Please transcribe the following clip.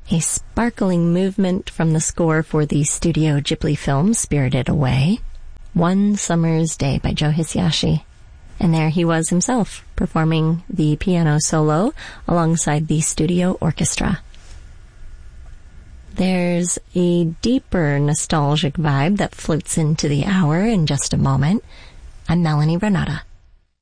A sparkling movement from the score for the Studio Ghibli film Spirited Away. One Summer's Day by Joe Hisaishi. And there he was himself, performing the piano solo alongside the studio orchestra. There's a deeper nostalgic vibe that floats into the hour in just a moment. I'm Melanie Renata.